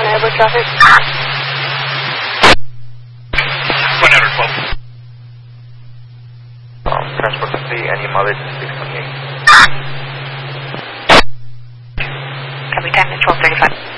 Airbus traffic. 112. Transport complete, and your mileage is 628. Copy, time is 12:35.